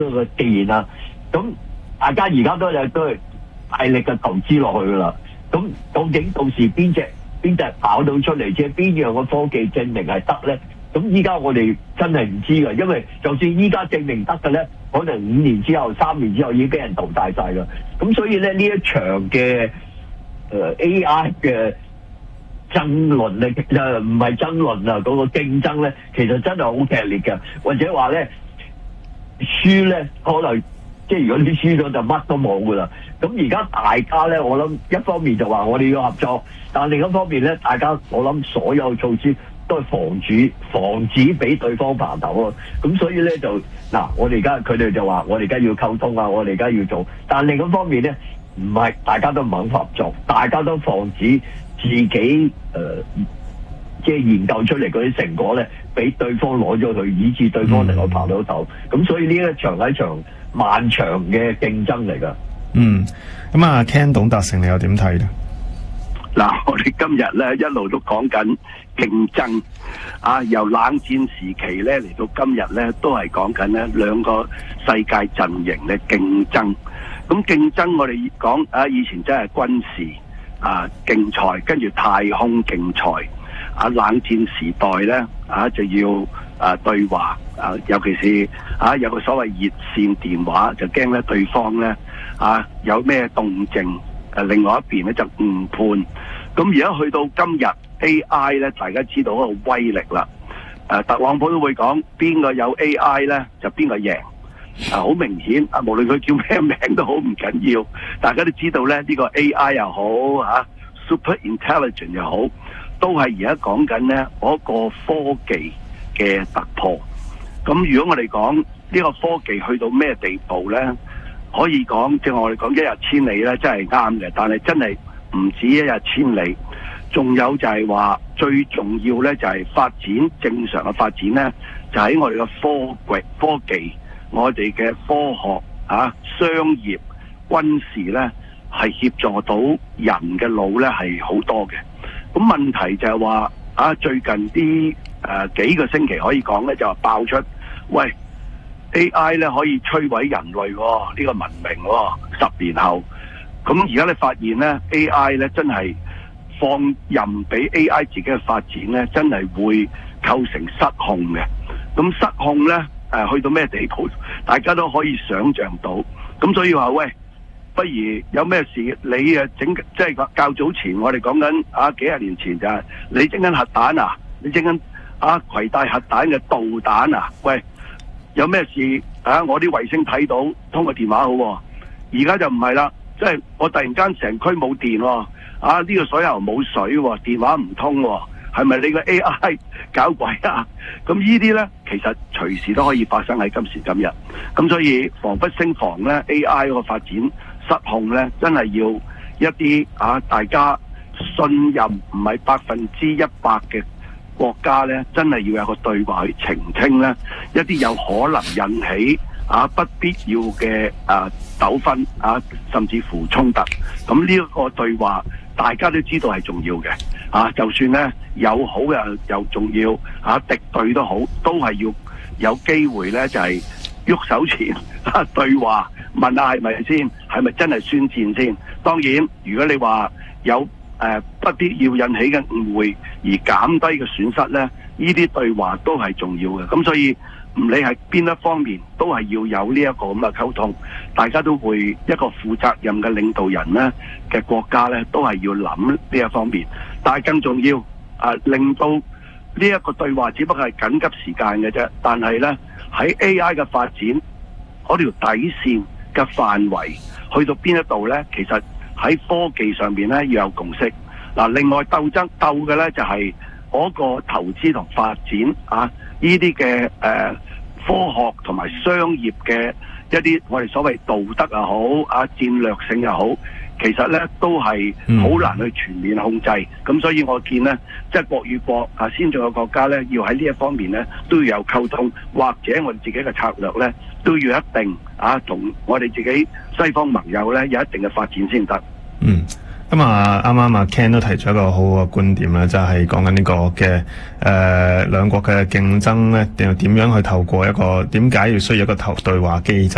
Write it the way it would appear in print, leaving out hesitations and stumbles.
個電啊，咁大家而家都係大力嘅投資落去噶啦。咁究竟到時邊隻跑到出嚟啫？邊樣嘅科技證明係得咧？咁依家我哋真係唔知㗎，因為就算依家證明得嘅咧，可能5年之後、3年之後已經俾人淘汰晒啦。咁所以咧，呢一場嘅AI 嘅爭論咧，唔係爭論啊，嗰個競爭咧，其實真係好劇烈嘅。或者話咧，輸咧可能即係如果你輸咗就乜都冇噶啦。咁而家大家咧，我諗一方面就話我哋要合作，但另一方面咧，大家我諗所有措施都係防止俾對方爬頭啊。咁所以咧就嗱，佢哋就話我哋而家要溝通啊，我哋而家要做。但另一方面咧，唔係大家都唔肯合作，大家都防止自己即係研究出嚟嗰啲成果咧，俾對方攞咗去，以致對方能夠爬到頭。咁所以呢一場係一場漫長嘅競爭嚟㗎。 咁啊 Ken 董達成你又點睇咧？ 嗱，我哋今日咧一路都講緊競爭啊，由冷戰時期咧嚟到今日咧，都係講緊咧兩個世界陣營嘅競爭。咁競爭我哋講啊，以前真係軍事啊競賽，跟住太空競賽啊，冷戰時代咧啊就要對話啊，尤其是啊有個所謂熱線電話，就驚咧對方咧啊有咩動靜，另外一邊咧就誤判。咁而家去到今日 AI 咧，大家知道嗰個威力啦。特朗普都會講邊個有 AI 咧就邊個贏。好明顯啊，無論佢叫咩名都好唔緊要，大家都知道咧呢個 AI 又好Super Intelligent 又好，都係而家講緊咧嗰個科技嘅突破。咁如果我哋講呢個科技去到咩地步咧，可以講正我哋講一日千里咧，真係啱嘅。但係真係唔止一日千里，仲有就係話最重要咧就係發展正常嘅發展咧，就喺我哋嘅科技。我哋嘅科學商業、軍事咧，係協助到人嘅腦咧係好多嘅。咁問題就係話最近啲幾個星期可以講咧，就話爆出，喂 AI 咧可以摧毀人類呢個文明10年後。咁而家你發現咧 AI 咧真係放任俾 AI 自己嘅發展咧，真係會構成失控嘅。咁失控咧去到咩地步，大家都可以想像到。咁所以話喂，不如有咩事你整，即係較早前我哋講緊幾十年前就係你整緊核彈啊，你整緊攜帶核彈嘅導彈啊，喂，有咩事我啲衛星睇到，通個電話好。而家就唔係啦，即係我突然間成區冇電呢個水喉冇水，電話唔通，係咪你個 AI 搞鬼啊？咁呢啲呢，其實隨時都可以發生喺今時今日。咁所以防不勝防呢 AI 個發展失控呢，真係要一啲大家信任唔係100%嘅國家呢，真係要有個對話去澄清呢一啲有可能引起不必要嘅糾紛甚至乎衝突。咁呢一個對話，大家都知道係重要嘅。就算呢友好又重要敵對都好，都係要有機會呢，就係喐手前對話，問下係咪先，係咪真係宣戰先。當然如果你話有不必要引起嘅誤會而減低嘅損失呢，呢啲對話都係重要嘅。咁所以唔理係邊一方面，都係要有呢一個咁嘅溝通，大家都會一個負責任嘅領導人呢嘅國家呢，都係要諗呢一方面。但係更重要令到呢一個對話只不過係緊急時間嘅啫。但係呢，喺 AI 嘅發展嗰條底線嘅範圍去到邊一度呢？其實喺科技上面呢要有共識。另外鬥嘅呢就係嗰個投資同發展呢啲嘅科學同埋商業嘅一啲我哋所謂道德又好戰略性又好，其實咧都係好難去全面控制。咁所以我見呢，即係國與國先進嘅國家咧，要喺呢一方面咧都要有溝通，或者我哋自己嘅策略咧都要一定同我哋自己西方盟友咧有一定嘅發展先得。 咁啱啱Ken 都提出一個好好嘅觀點啦，就係講緊呢個嘅兩國嘅競爭咧，點樣去透過一個點解要需要一個對話機制